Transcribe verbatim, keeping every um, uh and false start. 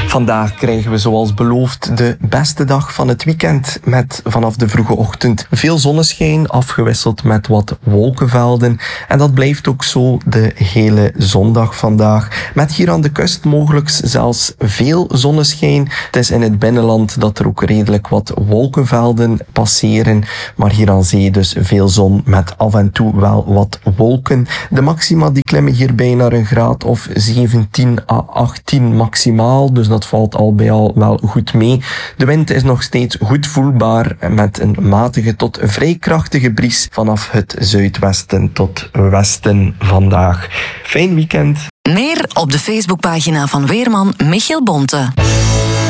Vandaag krijgen we zoals beloofd de beste dag van het weekend met vanaf de vroege ochtend veel zonneschijn afgewisseld met wat wolkenvelden. En dat blijft ook zo de hele zondag vandaag. Met hier aan de kust mogelijk zelfs veel zonneschijn. Het is in het binnenland dat er ook redelijk wat wolkenvelden passeren. Maar hier aan zee dus veel zon met af en toe wel wat wolken. De maxima die klimmen hierbij naar een graad of zeventien à achttien maximaal. Dus dat valt al bij al wel goed mee. De wind is nog steeds goed voelbaar met een matige tot vrij krachtige bries vanaf het zuidwesten tot westen vandaag. Fijn weekend. Meer op de Facebookpagina van weerman Michiel Bonte.